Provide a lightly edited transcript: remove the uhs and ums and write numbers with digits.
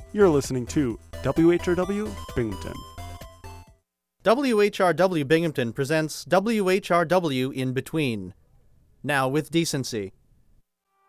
You're listening to WHRW Binghamton. WHRW Binghamton presents WHRW In Between. Now with decency.